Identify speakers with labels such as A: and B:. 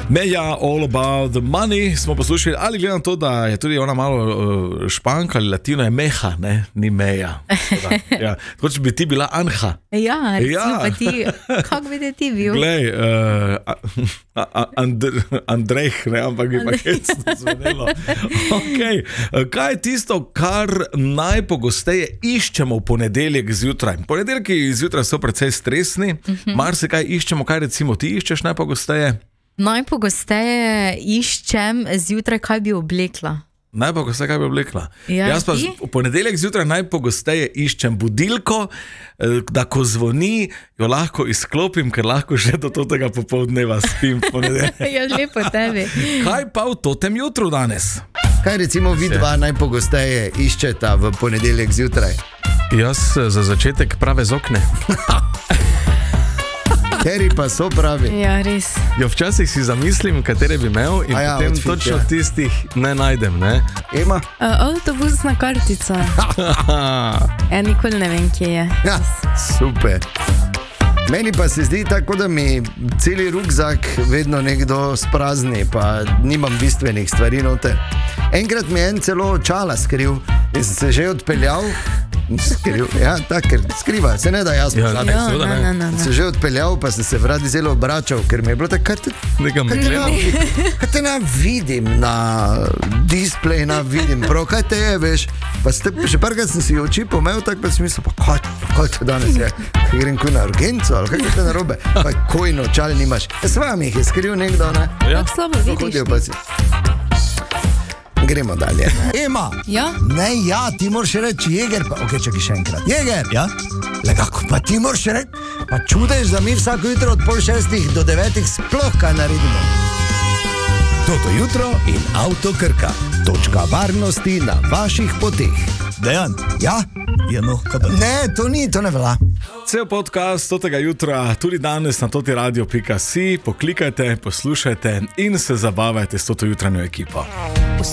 A: Meja, All About the Money smo poslušali, ali glede na to, da je tudi ona malo španka ali latino, je meha, ne? Ni meja. Ja. Tako, če bi ti bila Anha.
B: Ja, recimo pa ti, kako bi ti bil?
A: Glej, Andrej, ne, ampak bi pa hecno zvenelo. Okay. Kaj je tisto, kar najpogosteje iščemo v ponedeljek zjutraj? Ponedeljki zjutraj so precej stresni, marsikaj iščemo, kaj recimo ti iščeš najpogosteje?
B: Najpogosteje iščem zjutraj, kaj bi oblekla.
A: Najpogosteje, kaj bi oblekla?
B: Ja,
A: jaz pa v ponedeljek zjutraj najpogosteje iščem budilko, da ko zvoni, jo lahko izklopim, ker lahko že do tega popoldneva spim v ponedeljek.
B: Ja, lepo tebi.
A: Kaj pa v totem jutru danes?
C: Kaj recimo vidva najpogosteje iščeta v ponedeljek zjutraj?
D: Jaz za začetek prave z okne.
C: Kateri pa so pravi?
B: Ja, res.
D: Jo, včasih si zamislim, katere bi imel in potem
C: outfit,
D: točno tistih ne najdem, ne?
C: Ema?
B: Avtobusna kartica. Ja, nikoli ne vem, kje je.
C: Ja, super. Meni pa se zdi tako, da mi celi rukzak vedno nekdo sprazni, pa nimam bistvenih stvari noter. Enkrat mi je en celo očala skril in sem se že odpeljal. Skril, ja, tako, ker skriva, se ne da jaz pozabiti. Se že odpeljal, pa sem se vrati zelo obračal, ker mi je bilo tako, kaj te ne vidim na display, ne vidim, prav, kaj te je, veš. Pa še parkrat sem si oči pomel, tako pa sem mislil, pa kaj to danes je, grem kuj na urgenco, ali kaj te narobe, pa kojno očali nimaš. S vami jih je skril nekdo, ne?
B: Ja. Tako slabo vidiš.
C: Gremo dalje. Ema!
B: Ja?
C: Ne, ja, ti moraš reči Jeger, pa ok, čakaj še enkrat. Jeger!
E: Ja?
C: Le kako, pa ti moraš reči, pa čudeš, da mi vsako jutro od 5:30 do 9 sploh kaj naredimo. Toto jutro in Avto Krka. Točka varnosti na vaših poteh.
E: Dejan?
C: Ja?
E: Ja, no, kaj pa?
C: Ne, to ne velja.
A: Cel podcast totega jutra, tudi danes na totiradio.si, poklikajte, poslušajte in se zabavajte s toto jutranjo ekipo.